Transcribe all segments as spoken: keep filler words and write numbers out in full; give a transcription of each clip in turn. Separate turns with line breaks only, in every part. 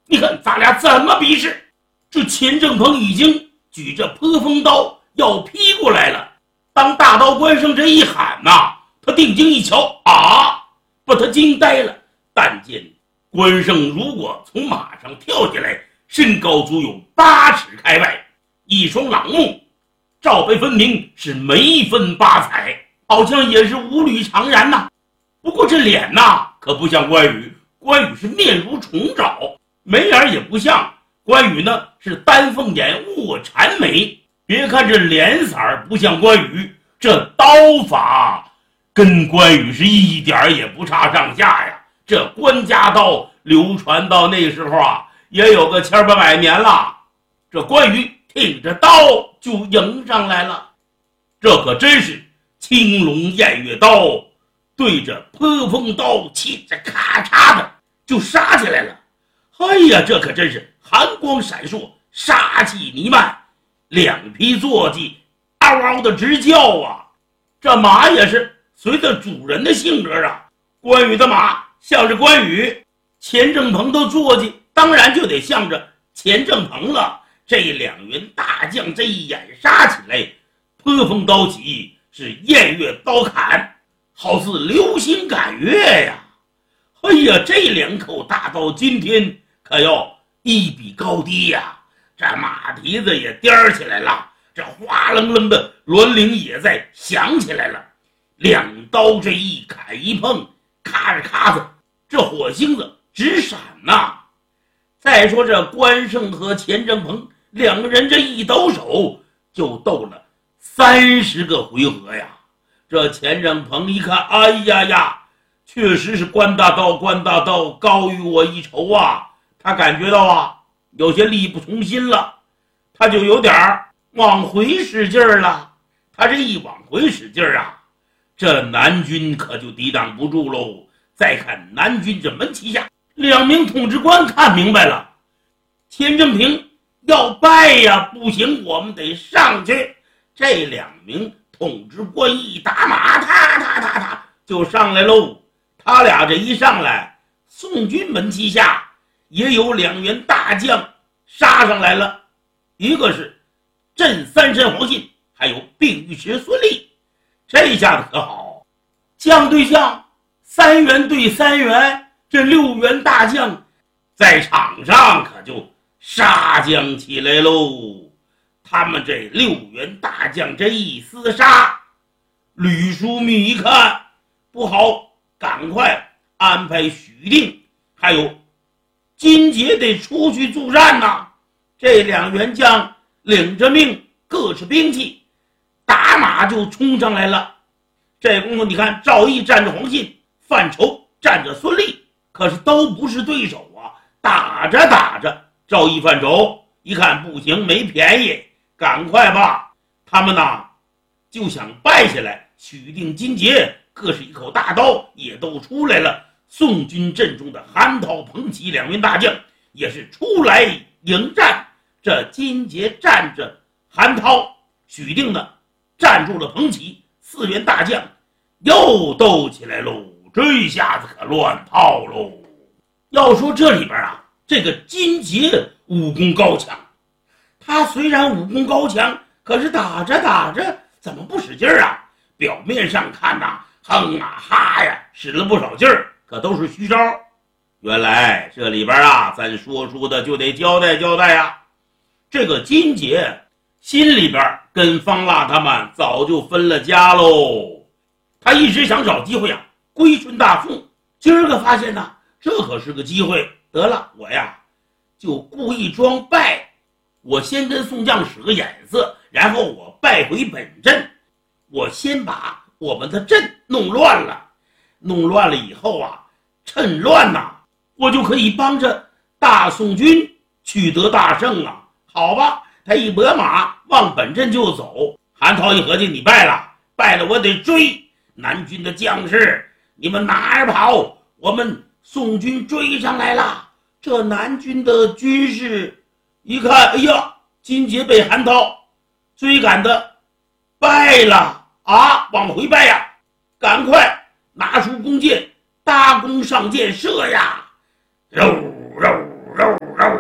你看咱俩怎么比试？这钱正鹏已经举着破风刀要劈过来了。当大刀关胜这一喊呐、啊，他定睛一瞧啊，把他惊呆了。但见关胜如果从马上跳下来，身高足有八尺开外，一双朗目，罩杯分明，是眉分八彩，好像也是五缕长髯呐。不过这脸呐，可不像关羽，关羽是面如重枣，眉眼也不像。关羽呢是丹凤眼，卧蚕眉。别看这脸色不像关羽，这刀法跟关羽是一点也不差上下呀。这关家刀流传到那时候啊，也有个千八百年了。这关羽挺着刀就迎上来了，这可真是青龙偃月刀对着破风刀，气着咔嚓的就杀起来了。哎呀，这可真是寒光闪烁，杀气弥漫，两匹坐骑嗷嗷的直叫啊！这马也是随着主人的性格啊，关羽的马向着关羽，钱正鹏的坐骑当然就得向着钱正鹏了。这两员大将这一眼杀起来，破风刀起，是偃月刀砍，好似流星赶月呀！哎呀，这两口大刀今天可要一比高低呀！这马蹄子也颠起来了，这哗楞楞的銮铃也在响起来了。两刀这一砍一碰，咔着咔子，这火星子直闪呐、啊！再说这关胜和钱正鹏两个人这一抖手就斗了三十个回合呀！这钱正鹏一看，哎呀呀，确实是关大刀，关大刀高于我一筹啊！他感觉到啊，有些力不从心了，他就有点往回使劲儿了。他这一往回使劲儿啊，这南军可就抵挡不住喽。再看南军这门旗下两名统治官看明白了，钱正平要败呀，不行，我们得上去。这两名统治官一打马，踏踏踏踏就上来喽。他俩这一上来，宋军门旗下也有两员大将杀上来了，一个是镇三山黄信，还有并尉迟孙立。这下子可好，将对将，三员对三员，这六员大将在场上可就杀将起来喽。他们这六员大将这一厮杀，吕书密一看不好，赶快安排许定还有金杰得出去助战呐、啊！这两员将领着命，各持兵器，打马就冲上来了。这功夫你看，赵毅站着黄信，范畴站着孙立，可是都不是对手啊！打着打着，赵毅范畴一看不行，没便宜，赶快吧！他们呐就想败下来。许定、金杰各是一口大刀，也都出来了。宋军阵中的韩涛、彭起两员大将也是出来迎战。这金杰站着韩涛，许定呢站住了彭起，四员大将又斗起来喽。这下子可乱套喽。要说这里边啊，这个金杰武功高强，他虽然武功高强，可是打着打着怎么不使劲儿啊？表面上看呐、啊，哼啊哈呀，使了不少劲儿，可都是虚招。原来这里边啊，咱说书的就得交代交代啊。这个金杰心里边跟方腊他们早就分了家喽，他一直想找机会啊归顺大宋。今儿个发现呢，这可是个机会，得了，我呀就故意装败，我先跟宋将使个眼色，然后我败回本阵。我先把我们的阵弄乱了，弄乱了以后啊，趁乱呐、啊，我就可以帮着大宋军取得大胜啊！好吧，他一拨马往本阵就走。韩涛一合计，你败了，败了我得追南军的将士，你们哪儿跑？我们宋军追上来了。这南军的军士一看，哎呀，金杰被韩涛追赶的败了。啊，往回败呀！赶快拿出弓箭，搭弓上箭射呀！肉肉肉肉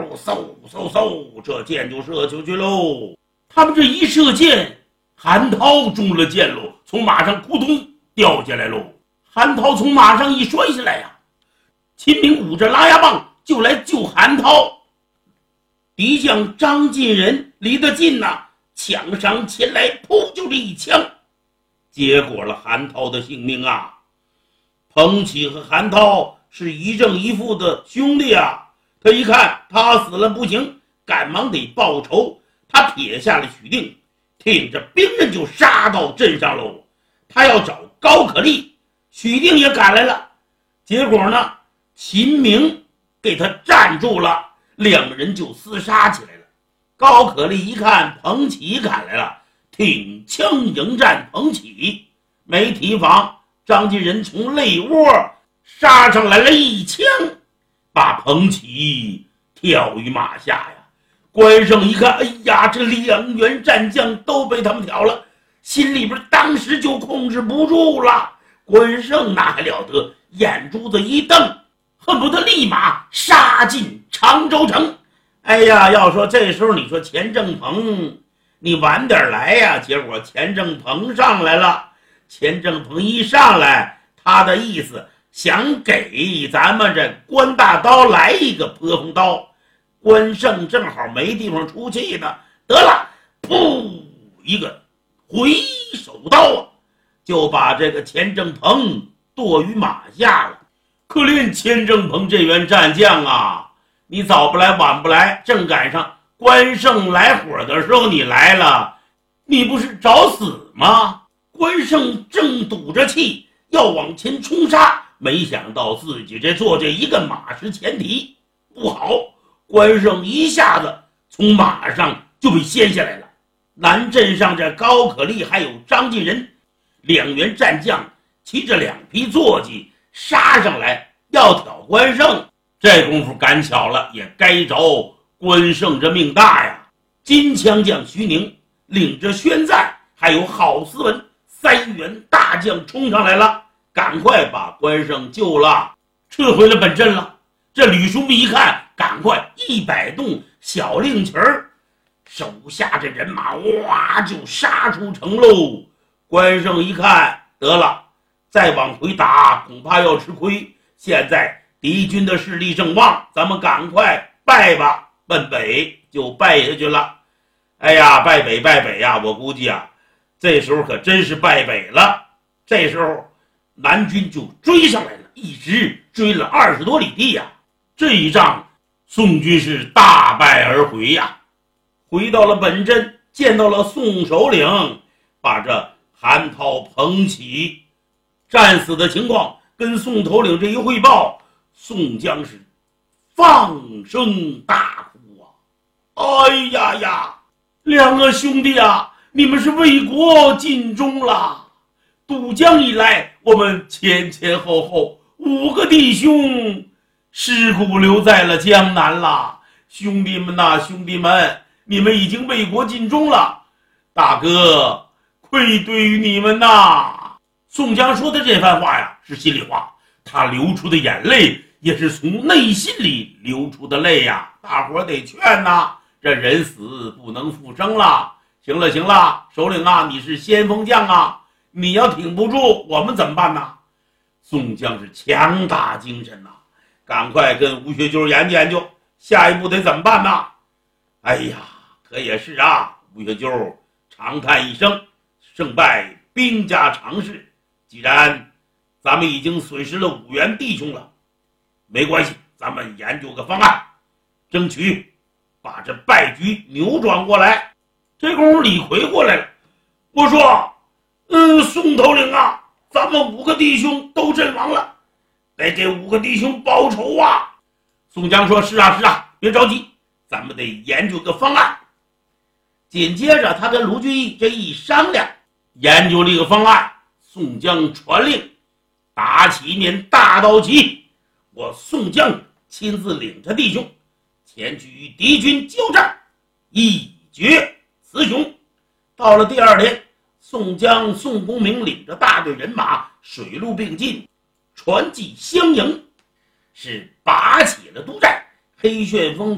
嗖嗖嗖，这箭就射出去喽。他们这一射箭，韩涛中了箭喽，从马上扑通掉下来喽。韩涛从马上一摔下来呀、啊，秦明捂着拉牙棒就来救韩涛。敌将张进仁离得近呐、啊，抢上前来，噗就这一枪，结果了韩涛的性命啊。彭起和韩涛是一正一负的兄弟啊，他一看他死了不行，赶忙得报仇，他撇下了许定，挺着兵刃就杀到镇上喽。他要找高可立，许定也赶来了，结果呢，秦明给他站住了，两人就厮杀起来了。高可立一看彭起赶来了，挺枪迎战彭起，没提防张进仁从肋窝杀上来了一枪，把彭起挑于马下呀。关胜一看，哎呀，这两员战将都被他们挑了，心里边当时就控制不住了。关胜哪还了得，眼珠子一瞪，恨不得立马杀进常州城。哎呀，要说这时候你说钱正鹏你晚点来呀，结果钱正鹏上来了。钱正鹏一上来，他的意思想给咱们这关大刀来一个破风刀。关胜正好没地方出气呢，得了，噗一个回手刀啊，就把这个钱正鹏剁于马下了。可怜钱正鹏这员战将啊，你早不来晚不来，正赶上关胜来火的时候你来了，你不是找死吗？关胜正赌着气要往前冲杀，没想到自己这坐这一个马失前蹄，不好，关胜一下子从马上就被掀下来了。南镇上这高可立还有张进仁两员战将骑着两匹坐骑杀上来要挑关胜，这功夫赶巧了，也该着关胜这命大呀。金枪将徐宁领着宣赞还有郝思文三员大将冲上来了，赶快把关胜救了，撤回了本镇了。这吕叔密一看，赶快一摆动小令旗儿，手下这人马哇就杀出城喽。关胜一看，得了，再往回打恐怕要吃亏，现在敌军的势力正旺，咱们赶快败吧，奔北就败下去了。哎呀，败北败北呀，我估计啊这时候可真是败北了。这时候南军就追上来了，一直追了二十多里地呀。这一仗宋军是大败而回呀。回到了本镇，见到了宋首领，把这韩涛、彭起战死的情况跟宋头领这一汇报，宋江是放声大哭啊！哎呀呀，两个兄弟啊，你们是为国尽忠了。渡江以来，我们前前后后五个弟兄尸骨留在了江南了。兄弟们呐、啊，兄弟们，你们已经为国尽忠了，大哥愧对于你们呐。宋江说的这番话呀，是心里话，他流出的眼泪也是从内心里流出的泪呀。大伙得劝呐，这人死不能复生了。行了行了，首领啊，你是先锋将啊，你要挺不住，我们怎么办呢？宋江是强打精神呐，赶快跟吴学究研究研究，下一步得怎么办呢？哎呀，可也是啊，吴学究长叹一声，胜败兵家常事，既然咱们已经损失了五员弟兄了，没关系，咱们研究个方案，争取把这败局扭转过来。这功夫李逵过来了，我说嗯，宋头领啊，咱们五个弟兄都阵亡了，得给五个弟兄报仇啊。宋江说是啊是啊，别着急，咱们得研究个方案。紧接着他跟卢俊义这一商量，研究这个方案，宋江传令打起一面大刀旗，我宋江亲自领着弟兄前去与敌军交战，一决雌雄。到了第二天，宋江、宋公明领着大队人马水陆并进，船骑相迎，是拔起了督战。黑旋风